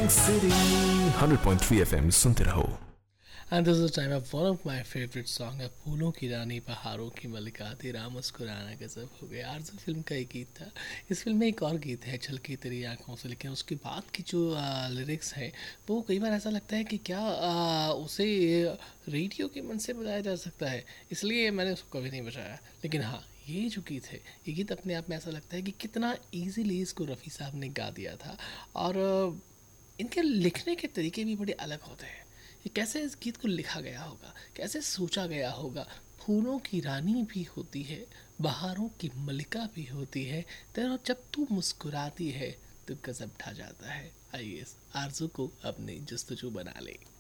City 100.3 FM सुनते रहो। And this is the time of one of my favorite song है फूलों की रानी बहारों की मलिका तेरा मुस्कुराना गजब हो गया। आरज़ू फिल्म का एक गीत था। इस फिल्म में एक और गीत है छलकी तेरी आंखों से, लेकिन उसके बाद की जो लिरिक्स हैं वो कई बार ऐसा लगता है कि क्या उसे रेडियो के मन से बजाया जा सकता है, इसलिए मैंने उसको कभी नहीं बजाया। लेकिन हाँ, ये जो गीत है, ये गीत अपने आप में ऐसा लगता है कि कितना ईजीली इसको रफ़ी साहब ने गा दिया था। और इनके लिखने के तरीके भी बड़े अलग होते हैं। ये कैसे इस गीत को लिखा गया होगा, कैसे सोचा गया होगा। फूलों की रानी भी होती है, बहारों की मलिका भी होती है, तेरा जब तू मुस्कुराती है तो गजब ढा जाता है। आइए आरज़ू को अपनी जस्तजू बना ले।